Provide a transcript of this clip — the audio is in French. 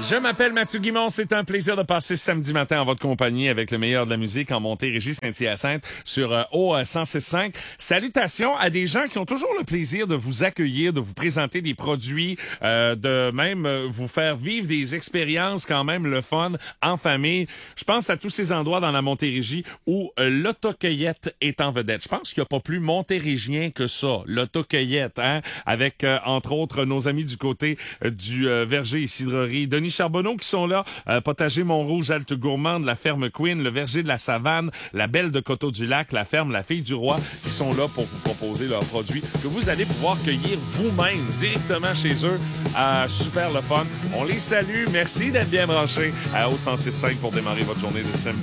Je m'appelle Mathieu Guimond. C'est un plaisir de passer samedi matin en votre compagnie avec le meilleur de la musique en Montérégie, Saint-Hyacinthe sur O106.5. Salutations à des gens qui ont toujours le plaisir de vous accueillir, de vous présenter des produits, de même vous faire vivre des expériences quand même le fun en famille. Je pense à tous ces endroits dans la Montérégie où l'autocueillette est en vedette. Je pense qu'il n'y a pas plus montérégien que ça, l'autocueillette, hein, avec entre autres nos amis du côté du verger et cidrerie Denis Charbonneau qui sont là, Potager Montrouge, Halte Gourmande, la ferme Queen, le verger de la Savane, la Belle de Coteau-du-Lac, la ferme La Fille du Roi, qui sont là pour vous proposer leurs produits que vous allez pouvoir cueillir vous-même directement chez eux. Super le fun. On les salue. Merci d'être bien branchés au 106.5 pour démarrer votre journée de samedi.